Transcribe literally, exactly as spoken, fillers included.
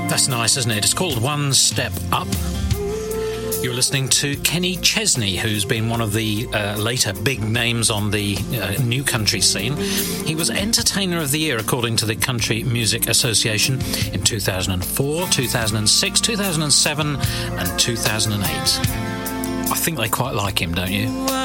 That's nice, isn't it? It's called One Step Up. You're listening to Kenny Chesney, who's been one of the uh, later big names on the uh, new country scene. He was Entertainer of the Year, according to the Country Music Association, in two thousand four, two thousand six, two thousand seven and two thousand eight. I think they quite like him, don't you?